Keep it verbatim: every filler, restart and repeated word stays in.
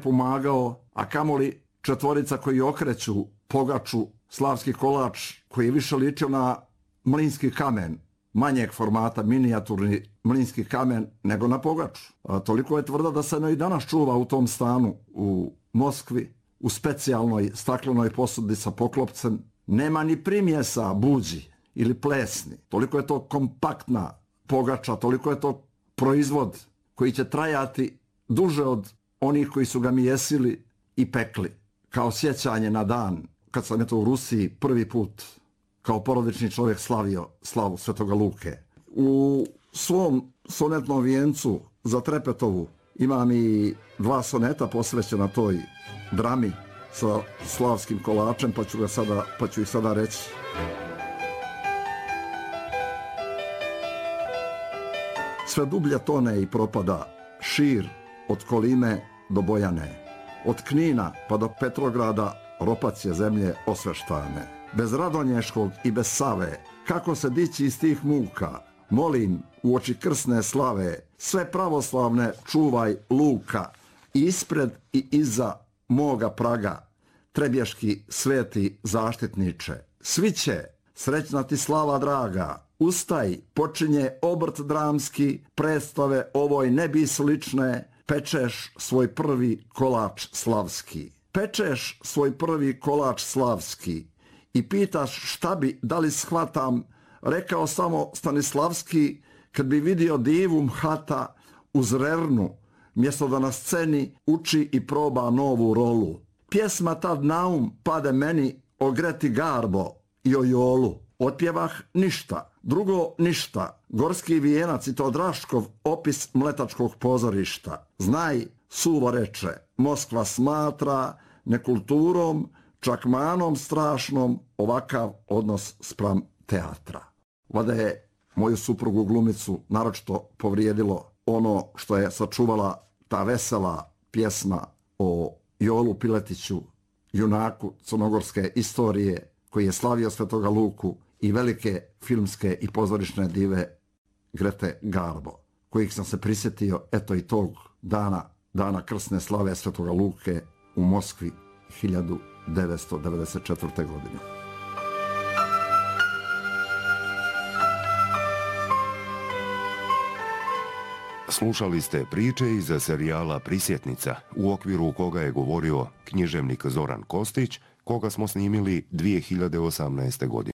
pomagao, a kamoli četvorica koji okreću pogaču, slavski kolač koji je više ličio na mlinski kamen, manjeg formata, minijaturni mlinski kamen, nego na pogaču. A toliko je tvrda da se i danas čuva u tom stanu u Moskvi, u specijalnoj staklenoj posudi sa poklopcem. Nema ni primjesa buđi ili plesni. Toliko je to kompaktna pogača, toliko je to proizvod koji će trajati duže od onih koji su ga mijesili i pekli. Kao sjećanje na dan kad sam eto u Rusiji prvi put kao porodični čovjek slavio slavu Svetoga Luke. U svom sonetnom vijencu za Trepetovu imam i dva soneta posvećena toj drami sa slavskim kolačem, pa ću, ga sada, pa ću ih sada reći. Sve dublje tone i propada šir od Kolime do Bojane, od Knina pa do Petrograda ropac je zemlje osveštane. Bez Radonješkog i bez Save, kako se dići iz tih muka, molim u oči krsne slave, sve pravoslavne čuvaj Luka, ispred i iza moga praga, trebješki sveti zaštitniče. Svi će, srećna ti slava draga, ustaj, počinje obrt dramski, predstave ovoj ne bi slične, pečeš svoj prvi kolač slavski. Pečeš svoj prvi kolač slavski i pitaš šta bi, da li shvatam, rekao samo Stanislavski, kad bi vidio divu mhata uz rernu, mjesto da na sceni uči i proba novu rolu. Pjesma tad naum pade meni o Greti Garbo i o Jolu. Otpjevah ništa, drugo ništa, gorski vijenac i to Draškov opis mletačkog pozorišta. Znaj, suvo reče, Moskva smatra nekulturom, čak manom strašnom, ovakav odnos spram teatra. Vada je moju suprugu glumicu naročito povrijedilo ono što je sačuvala ta vesela pjesma o Jolu Piletiću, junaku crnogorske istorije, koji je slavio Svetoga Luku, i velike filmske i pozorišne dive Grete Garbo, kojih sam se prisjetio eto i tog dana, dana krsne slave Svetoga Luke u Moskvi hiljadu devetsto devedeset četvrte. godine. Slušali ste priče iz serijala Prisjetnica, u okviru koga je govorio književnik Zoran Kostić, koga smo snimili dvije hiljade osamnaeste. godine.